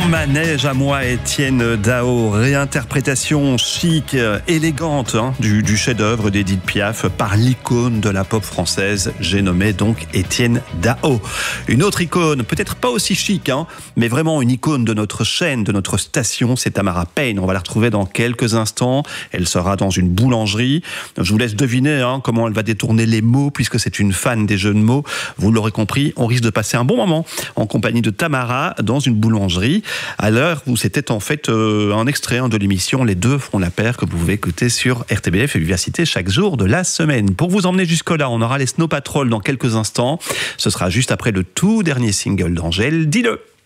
Manège à moi, Étienne Dao, réinterprétation chic, élégante du chef-d'œuvre d'Édith Piaf par l'icône de la pop française, j'ai nommé donc Étienne Dao. Une autre icône, peut-être pas aussi chic, mais vraiment une icône de notre chaîne, de notre station, c'est Tamara Payne. On va la retrouver dans quelques instants. Elle sera dans une boulangerie. Je vous laisse deviner comment elle va détourner les mots, puisque c'est une fan des jeux de mots. Vous l'aurez compris, on risque de passer un bon moment en compagnie de Tamara dans une boulangerie, à l'heure où c'était en fait un extrait de l'émission Les Deux font la paire que vous pouvez écouter sur RTBF et Vivacité chaque jour de la semaine. Pour vous emmener jusque-là, on aura les Snow Patrol dans quelques instants. Ce sera juste après le tout dernier single d'Angèle, Dis-le.